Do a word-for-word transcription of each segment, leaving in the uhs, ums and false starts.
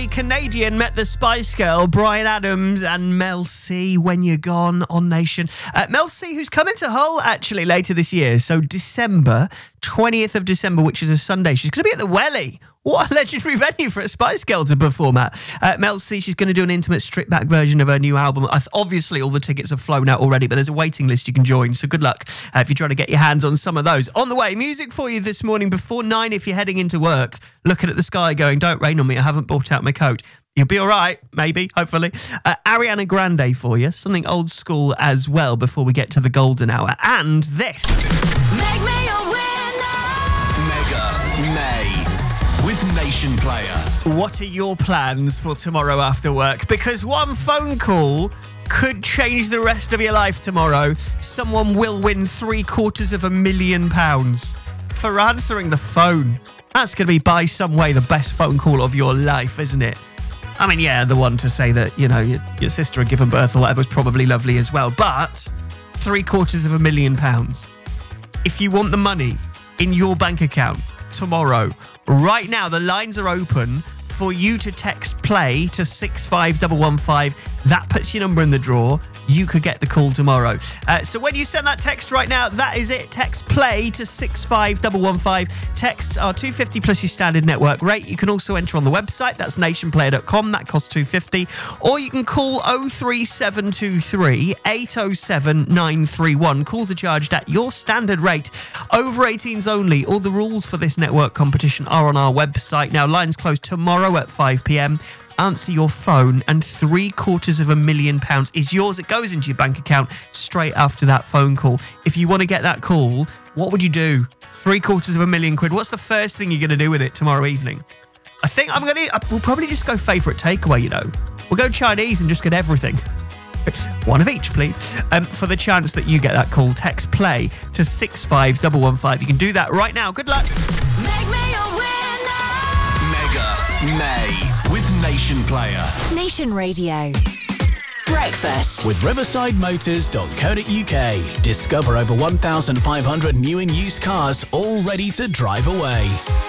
Riley Canadian met the Spice Girl, Bryan Adams and Mel C, When You're Gone on Nation. Uh, Mel C, who's coming to Hull actually later this year. So December, twentieth of December, which is a Sunday. She's going to be at the Welly. What a legendary venue for a Spice Girl to perform at. Uh, Mel C, she's going to do an intimate stripped back version of her new album. Uh, obviously, all the tickets have flown out already, but there's a waiting list you can join. So good luck uh, if you're trying to get your hands on some of those. On the way, music for you this morning before nine if you're heading into work, looking at the sky going, don't rain on me, I haven't brought out my coat. You'll be all right, maybe, hopefully. Uh, Ariana Grande for you, something old school as well before we get to the golden hour. And this. Make me a winner. Mega May with Nation Player. What are your plans for tomorrow after work? Because one phone call could change the rest of your life tomorrow. Someone will win three quarters of a million pounds for answering the phone. That's going to be by some way the best phone call of your life, isn't it? I mean, yeah, the one to say that, you know, your, your sister had given birth or whatever was probably lovely as well. But three quarters of a million pounds. If you want the money in your bank account tomorrow, right now, the lines are open for you to text play to six five one one five. That puts your number in the draw. You could get the call tomorrow. Uh, so when you send that text right now, that is it. Text play to six five one one five. Texts are two hundred fifty plus your standard network rate. You can also enter on the website. That's nation player dot com. That costs two hundred fifty. Or you can call oh three seven two three eight oh seven nine three one. Calls are charged at your standard rate. Over eighteens only. All the rules for this network competition are on our website. Now, lines close tomorrow at five p.m. Answer your phone and three quarters of a million pounds is yours. It goes into your bank account straight after that phone call. If you want to get that call, what would you do? Three quarters of a million quid. What's the first thing you're going to do with it tomorrow evening? I think I'm going to, we'll probably just go favourite takeaway, you know. We'll go Chinese and just get everything. One of each, please. Um, for the chance that you get that call, text play to six five one one five. You can do that right now. Good luck. Make me a winner. Mega May with Nation Player. Nation Radio. Breakfast with riverside motors dot co dot uk. Discover over one thousand five hundred new and used cars all ready to drive away.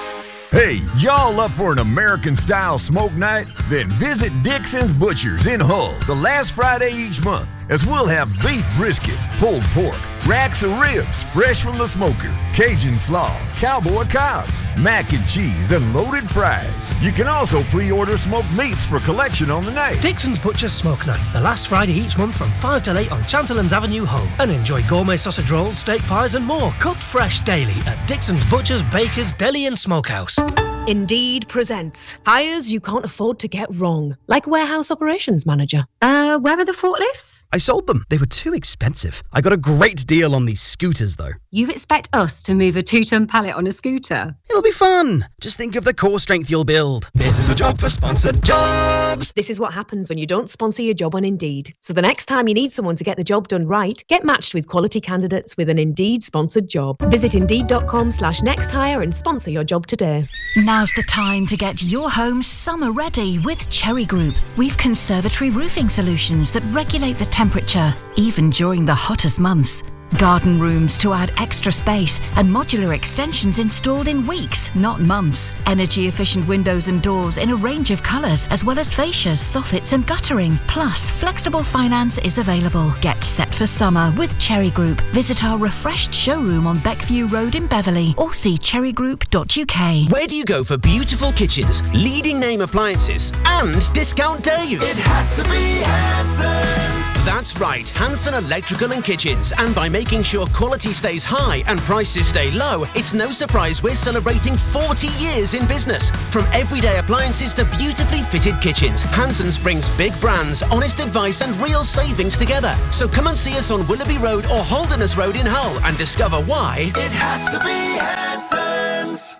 Hey, y'all up for an American-style smoke night? Then visit Dixon's Butchers in Hull the last Friday each month, as we'll have beef brisket, pulled pork, racks of ribs fresh from the smoker, Cajun slaw, cowboy cobs, mac and cheese, and loaded fries. You can also pre-order smoked meats for collection on the night. Dixon's Butchers Smoke Night, the last Friday each month from five till eight on Chanterlands Avenue, Hull. And enjoy gourmet sausage rolls, steak pies and more, cooked fresh daily at Dixon's Butchers, Bakers, Deli and Smokehouse. Indeed presents hires you can't afford to get wrong, like warehouse operations manager. Uh, where are the forklifts? I sold them. They were too expensive. I got a great deal on these scooters, though. You expect us to move a two-ton pallet on a scooter? It'll be fun. Just think of the core strength you'll build. This is a job for sponsored jobs. This is what happens when you don't sponsor your job on Indeed. So the next time you need someone to get the job done right, get matched with quality candidates with an Indeed sponsored job. Visit indeed.com slash next hire and sponsor your job today. Now's the time to get your home summer ready with Cherry Group. We've conservatory roofing solutions that regulate the temperature, even during the hottest months. Garden rooms to add extra space and modular extensions installed in weeks, not months. Energy efficient windows and doors in a range of colours, as well as fascias, soffits and guttering. Plus, flexible finance is available. Get set for summer with Cherry Group. Visit our refreshed showroom on Beckview Road in Beverley or see cherry group dot u k. Where do you go for beautiful kitchens, leading name appliances and discount Dave? It has to be Hanson's. That's right, Hanson Electrical and Kitchens. And by making sure quality stays high and prices stay low, it's no surprise we're celebrating forty years in business. From everyday appliances to beautifully fitted kitchens, Hanson's brings big brands, honest advice and real savings together. So come and see us on Willoughby Road or Holderness Road in Hull and discover why it has to be Hanson's.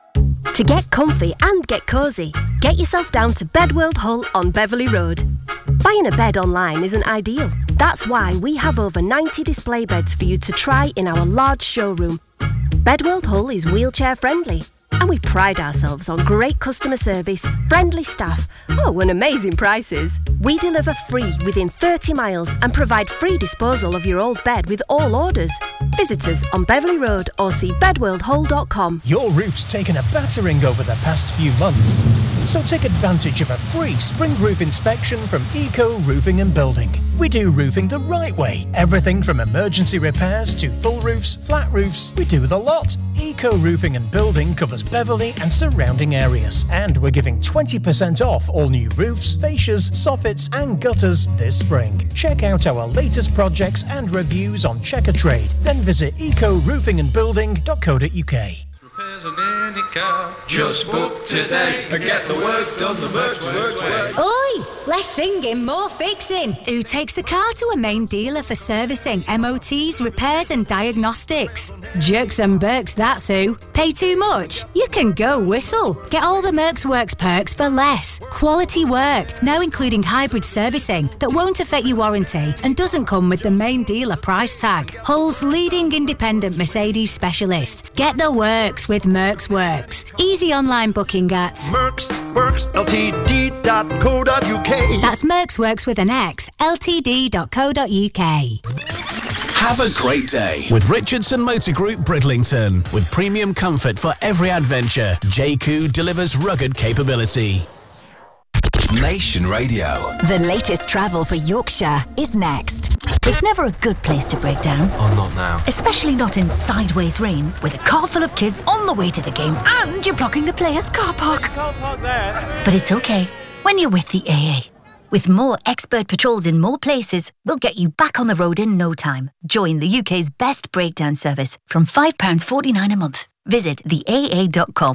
To get comfy and get cosy, get yourself down to Bedworld Hull on Beverley Road. Buying a bed online isn't ideal. That's why we have over ninety display beds for you to try in our large showroom. Bedworld Hull is wheelchair friendly, and we pride ourselves on great customer service, friendly staff, oh, and amazing prices. We deliver free within thirty miles and provide free disposal of your old bed with all orders. Visit us on Beverley Road or see bedworld hull dot com. Your roof's taken a battering over the past few months. So take advantage of a free spring roof inspection from Eco Roofing and Building. We do roofing the right way. Everything from emergency repairs to full roofs, flat roofs. We do the lot. Eco Roofing and Building covers Beverley and surrounding areas. And we're giving twenty percent off all new roofs, fascias, soffits and gutters this spring. Check out our latest projects and reviews on Checker Trade. Then visit eco roofing and building dot co dot uk. Just book today and get the work done the Mercs Works way. Oi! Less singing, more fixing. Who takes the car to a main dealer for servicing, M O Ts, repairs and diagnostics? Jerks and Berks, that's who. Pay too much? You can go whistle. Get all the Mercs Works perks for less. Quality work, now including hybrid servicing that won't affect your warranty and doesn't come with the main dealer price tag. Hull's leading independent Mercedes specialist. Get the works with Mercs Works. Easy online booking at Mercs Works L T D dot co dot uk. That's Mercs Works with an X, L T D dot co dot uk. Have a great day with Richardson Motor Group Bridlington. With premium comfort for every adventure, J C O delivers rugged capability. Nation Radio. The latest travel for Yorkshire is next. It's never a good place to break down. Oh, not now. Especially not in sideways rain with a car full of kids on the way to the game and you're blocking the players' car park. Car park there. But it's okay when you're with the A A. With more expert patrols in more places, we'll get you back on the road in no time. Join the U K's best breakdown service from five pounds forty-nine a month. Visit the A A dot com.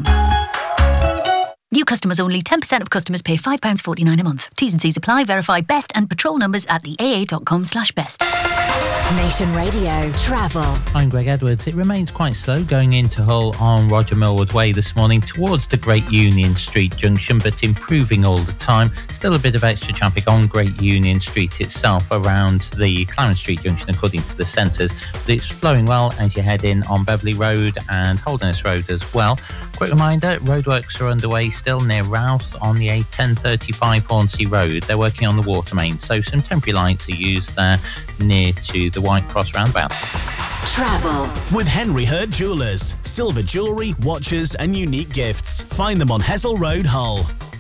New customers only. ten percent of customers pay five pounds forty-nine a month. T's and C's apply. Verify best and patrol numbers at the A A dot com slash best. Nation Radio Travel. I'm Greg Edwards. It remains quite slow going into Hull on Roger Millward Way this morning towards the Great Union Street junction, but improving all the time. Still a bit of extra traffic on Great Union Street itself around the Clarence Street junction according to the sensors, but it's flowing well as you head in on Beverley Road and Holderness Road as well. Quick reminder, roadworks are underway still near Rouse on the A ten thirty-five Hornsey Road. They're working on the water main, so some temporary lights are used there near to the White Cross roundabout. Travel with Henry Hurd Jewellers. Silver jewellery, watches and unique gifts. Find them on Hessel Road, Hull.